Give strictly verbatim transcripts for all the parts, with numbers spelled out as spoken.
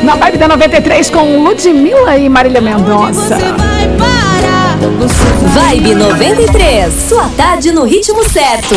Na vibe da noventa e três com Ludmilla e Marília Mendonça. Vibe noventa e três, sua tarde no ritmo certo.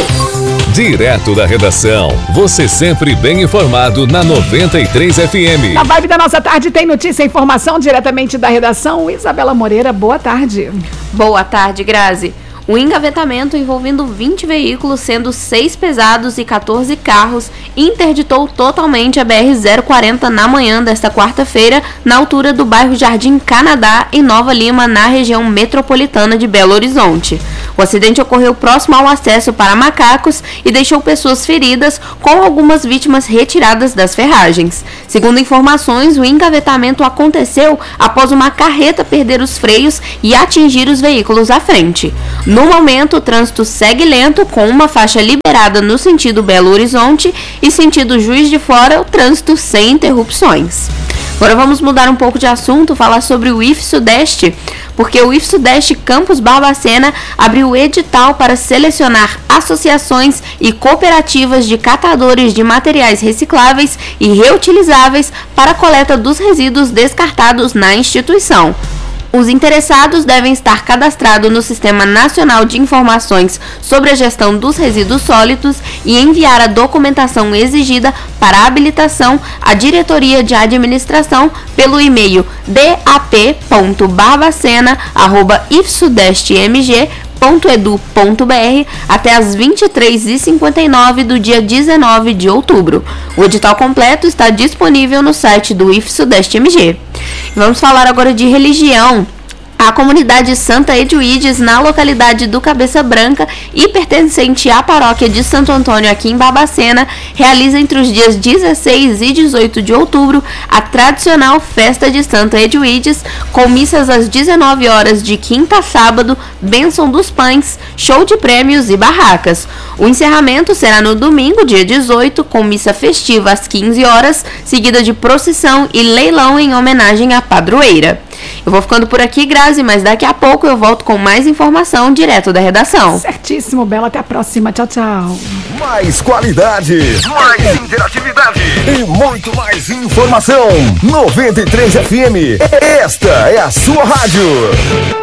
Direto da redação, você sempre bem informado na noventa e três F M. Na vibe da nossa tarde tem notícia e informação diretamente da redação. Isabela Moreira, boa tarde. Boa tarde, Grazi. O engavetamento envolvendo vinte veículos, sendo seis pesados e quatorze carros, interditou totalmente a B R zero quarenta na manhã desta quarta-feira, na altura do bairro Jardim Canadá, em Nova Lima, na região metropolitana de Belo Horizonte. O acidente ocorreu próximo ao acesso para Macacos e deixou pessoas feridas, com algumas vítimas retiradas das ferragens. Segundo informações, o engavetamento aconteceu após uma carreta perder os freios e atingir os veículos à frente. No momento, o trânsito segue lento, com uma faixa liberada no sentido Belo Horizonte e sentido Juiz de Fora, o trânsito sem interrupções. Agora vamos mudar um pouco de assunto, falar sobre o I F Sudeste, porque o I F Sudeste Campus Barbacena abriu edital para selecionar associações e cooperativas de catadores de materiais recicláveis e reutilizáveis para a coleta dos resíduos descartados na instituição. Os interessados devem estar cadastrados no Sistema Nacional de Informações sobre a Gestão dos Resíduos Sólidos e enviar a documentação exigida para a habilitação à Diretoria de Administração pelo e-mail d a p ponto barbacena arroba i f sudeste m g ponto edu ponto b r até às vinte e três e cinquenta e nove do dia dezenove de outubro. O edital completo está disponível no site do I F Sudeste M G. Vamos falar agora de religião. A comunidade Santa Edwiges, na localidade do Cabeça Branca e pertencente à paróquia de Santo Antônio aqui em Barbacena, realiza entre os dias dezesseis e dezoito de outubro a tradicional festa de Santa Edwiges, com missas às dezenove horas de quinta a sábado, bênção dos pães, show de prêmios e barracas. O encerramento será no domingo, dia dezoito, com missa festiva às quinze horas, seguida de procissão e leilão em homenagem à padroeira. Eu vou ficando por aqui, Grazi, mas daqui a pouco eu volto com mais informação direto da redação. Certíssimo, Bela. Até a próxima. Tchau, tchau. Mais qualidade, mais interatividade e muito mais informação. noventa e três F M. Esta é a sua rádio.